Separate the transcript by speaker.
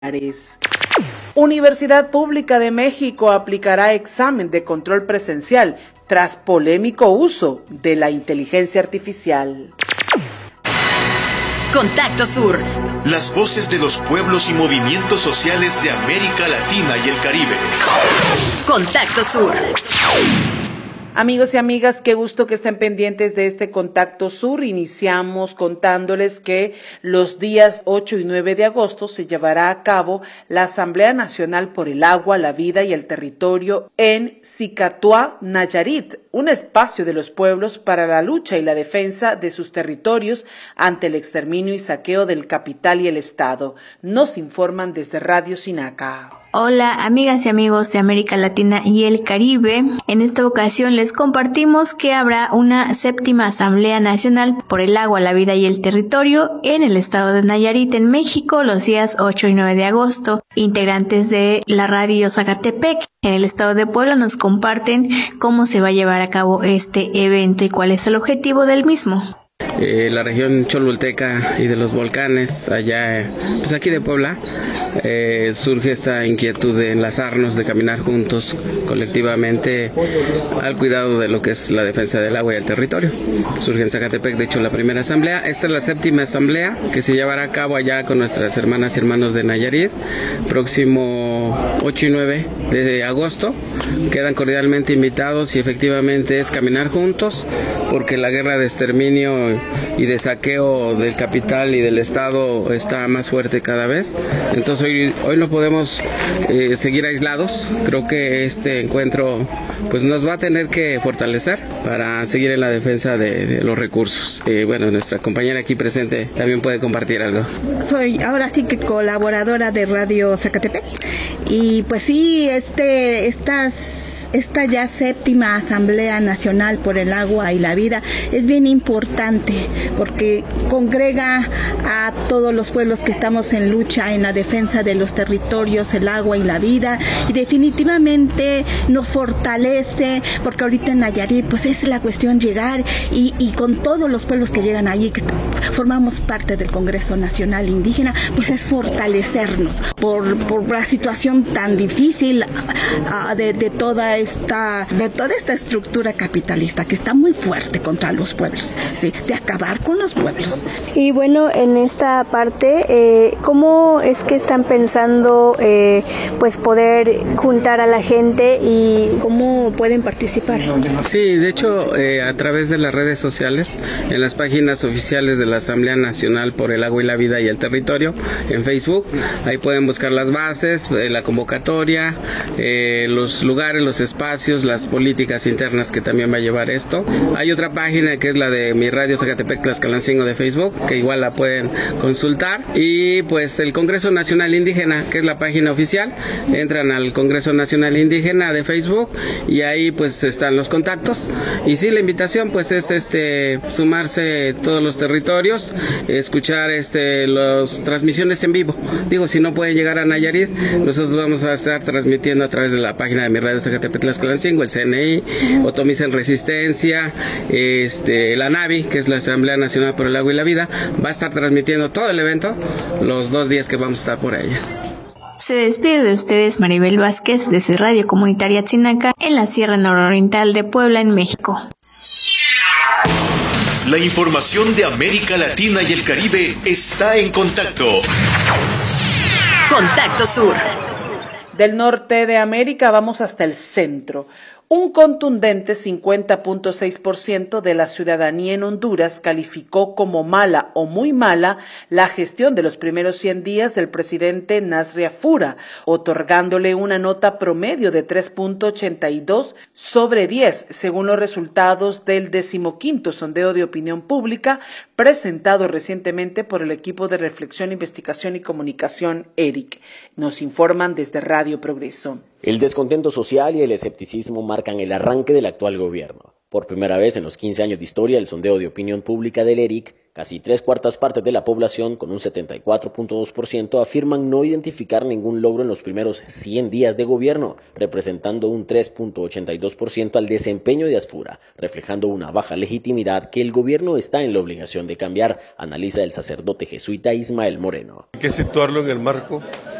Speaker 1: Universidad Pública de México aplicará examen de control presencial tras polémico uso de la inteligencia artificial.
Speaker 2: Contacto Sur.
Speaker 3: Las voces de los pueblos y movimientos sociales de América Latina y el Caribe.
Speaker 2: Contacto Sur.
Speaker 1: Amigos y amigas, qué gusto que estén pendientes de este Contacto Sur. Iniciamos contándoles que los días 8 y 9 de agosto se llevará a cabo la Asamblea Nacional por el Agua, la Vida y el Territorio en Cicatua, Nayarit, un espacio de los pueblos para la lucha y la defensa de sus territorios ante el exterminio y saqueo del capital y el Estado. Nos informan desde Radio Sinaca.
Speaker 4: Hola amigas y amigos de América Latina y el Caribe. En esta ocasión les compartimos que habrá una 7ª Asamblea Nacional por el Agua, la Vida y el Territorio en el estado de Nayarit, en México, los días 8 y 9 de agosto. Integrantes de la radio Zacatepec en el estado de Puebla nos comparten cómo se va a llevar a cabo este evento y cuál es el objetivo del mismo.
Speaker 5: La región cholulteca y de los volcanes, allá, pues aquí de Puebla, surge esta inquietud de enlazarnos, de caminar juntos colectivamente al cuidado de lo que es la defensa del agua y el territorio. Surge en Zacatepec, de hecho, la primera asamblea. Esta es la 7ª asamblea que se llevará a cabo allá con nuestras hermanas y hermanos de Nayarit, próximo 8 y 9 de agosto. Quedan cordialmente invitados y efectivamente es caminar juntos, porque la guerra de exterminio y de saqueo del capital y del Estado está más fuerte cada vez. Entonces hoy no podemos seguir aislados. Creo que este encuentro pues nos va a tener que fortalecer para seguir en la defensa de los recursos. Bueno, nuestra compañera aquí presente también puede compartir algo.
Speaker 6: Soy ahora sí que colaboradora de Radio Zacatepec y pues sí, esta ya 7ª Asamblea Nacional por el Agua y la Vida es bien importante porque congrega a todos los pueblos que estamos en lucha en la defensa de los territorios, el agua y la vida, y definitivamente nos fortalece porque ahorita en Nayarit pues es la cuestión llegar y con todos los pueblos que llegan allí, que formamos parte del Congreso Nacional Indígena, pues es fortalecernos por la situación tan difícil de toda esta estructura capitalista que está muy fuerte contra los pueblos, ¿sí? De acabar con los pueblos.
Speaker 4: Y bueno, en esta parte, ¿cómo es que están pensando pues poder juntar a la gente y cómo pueden participar?
Speaker 5: Sí, de hecho, a través de las redes sociales, en las páginas oficiales de la Asamblea Nacional por el Agua y la Vida y el Territorio, en Facebook, ahí pueden buscar las bases, la convocatoria, los lugares, los espacios, las políticas internas que también va a llevar esto. Hay otra página que es la de mi radio Zacatepec Tlaxcalancingo de Facebook, que igual la pueden consultar. Y pues el Congreso Nacional Indígena, que es la página oficial, entran al Congreso Nacional Indígena de Facebook y ahí pues están los contactos. Y sí, la invitación pues es sumarse todos los territorios, escuchar las transmisiones en vivo. Digo, si no pueden llegar a Nayarit, nosotros vamos a estar transmitiendo a través de la página de mi radio Zacatepec Tlaxcalancingo, el CNI, Otomisa en Resistencia, la NAVI, que es la Asamblea Nacional por el Agua y la Vida, va a estar transmitiendo todo el evento los 2 días que vamos a estar por ella.
Speaker 4: Se despide de ustedes Maribel Vázquez desde Radio Comunitaria Tzinaca en la Sierra Nororiental de Puebla, en México.
Speaker 3: La información de América Latina y el Caribe está en Contacto.
Speaker 2: Contacto Sur.
Speaker 1: Del norte de América vamos hasta el centro. Un contundente 50.6% de la ciudadanía en Honduras calificó como mala o muy mala la gestión de los primeros 100 días del presidente Nasri Afura, otorgándole una nota promedio de 3.82 sobre 10, según los resultados del 15º sondeo de opinión pública presentado recientemente por el equipo de Reflexión, Investigación y Comunicación ERIC. Nos informan desde Radio Progreso.
Speaker 7: El descontento social y el escepticismo marcan el arranque del actual gobierno. Por primera vez en los 15 años de historia, el sondeo de opinión pública del ERIC, casi 3/4 partes de la población, con un 74.2%, afirman no identificar ningún logro en los primeros 100 días de gobierno, representando un 3.82% al desempeño de Asfura, reflejando una baja legitimidad que el gobierno está en la obligación de cambiar, analiza el sacerdote jesuita Ismael Moreno.
Speaker 8: Hay que situarlo en el marco